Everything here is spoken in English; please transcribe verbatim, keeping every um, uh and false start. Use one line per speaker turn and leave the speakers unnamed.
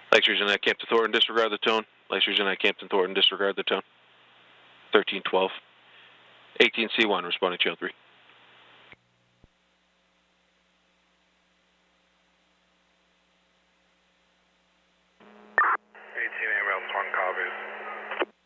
Lakes Region at Campton Thornton, disregard the tone. Lakes Region at Campton Thornton, disregard the tone. thirteen twelve. eighteen C one, responding channel three.